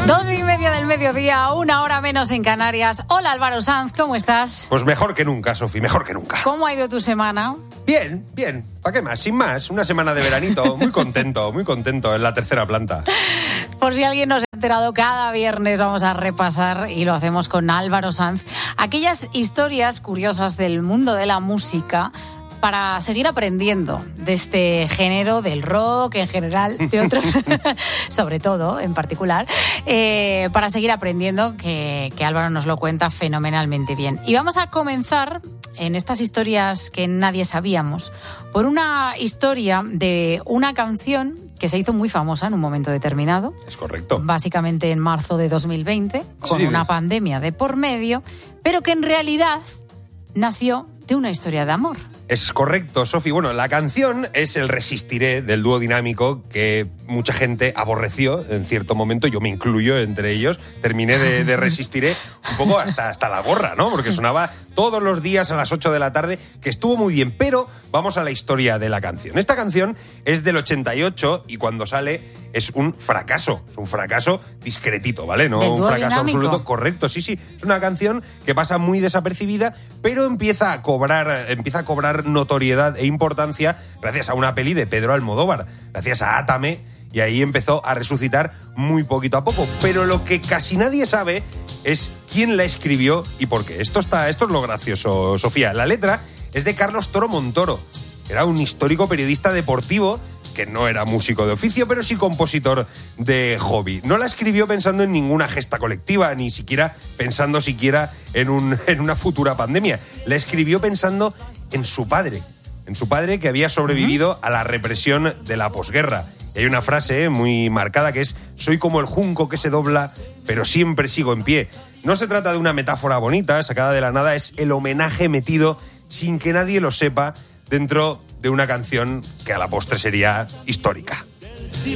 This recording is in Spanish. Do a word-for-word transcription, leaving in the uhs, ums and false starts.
Doce y media del mediodía, una hora menos en Canarias. Hola Álvaro Sanz, ¿cómo estás? Pues mejor que nunca, Sofi, mejor que nunca. ¿Cómo ha ido tu semana? Bien, bien. ¿Para qué más? Sin más. Una semana de veranito. Muy contento, muy contento en la tercera planta. Por si alguien no se ha enterado, cada viernes vamos a repasar, y lo hacemos con Álvaro Sanz, aquellas historias curiosas del mundo de la música, para seguir aprendiendo de este género, del rock en general, de otros, sobre todo, en particular, eh, para seguir aprendiendo, que, que Álvaro nos lo cuenta fenomenalmente bien. Y vamos a comenzar en estas historias que nadie sabíamos, por una historia de una canción que se hizo muy famosa en un momento determinado. Es correcto. Básicamente en marzo de dos mil veinte, con sí. una pandemia de por medio, pero que en realidad nació de una historia de amor. Es correcto, Sofi. Bueno, la canción es el Resistiré del dúo dinámico que mucha gente aborreció en cierto momento, yo me incluyo entre ellos. Terminé de, de Resistiré un poco hasta, hasta la gorra, ¿no? Porque sonaba todos los días a las ocho de la tarde, que estuvo muy bien. Pero vamos a la historia de la canción. Esta canción es del ochenta y ocho y cuando sale es un fracaso. Es un fracaso discretito, ¿vale? No un fracaso dinámico. absoluto. Correcto, sí, sí. Es una canción que pasa muy desapercibida, pero empieza a cobrar, empieza a cobrar notoriedad e importancia gracias a una peli de Pedro Almodóvar, gracias a Átame, y ahí empezó a resucitar muy poquito a poco. Pero lo que casi nadie sabe es quién la escribió y por qué. Esto está, esto es lo gracioso, Sofía. La letra es de Carlos Toro Montoro. Era un histórico periodista deportivo que no era músico de oficio, pero sí compositor de hobby. No la escribió pensando en ninguna gesta colectiva, ni siquiera pensando siquiera en, un, en una futura pandemia. La escribió pensando en su padre, en su padre que había sobrevivido uh-huh. a la represión de la posguerra. Y hay una frase muy marcada que es: soy como el junco que se dobla, pero siempre sigo en pie. No se trata de una metáfora bonita, sacada de la nada, es el homenaje metido sin que nadie lo sepa dentro de una canción que a la postre sería histórica. Si